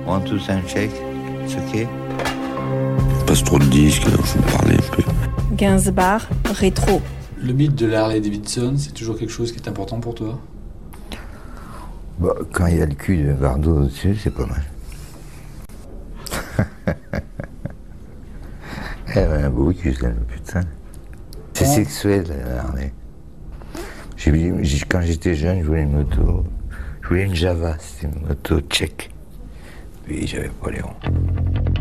One, two, sound check. It's okay. Passe trop de disques, alors faut parler un peu. Gainsbourg, rétro. Le mythe de la Harley Davidson, c'est toujours quelque chose qui est important pour toi? Bah, quand il y a le cul de Bardot au-dessus, c'est pas mal. Elle avait un beau cul, celle, putain. C'est sexuel, la Harley. Quand j'étais jeune, je voulais une moto. Je voulais une Java, c'était une moto tchèque. Puis j'avais pas les ronds.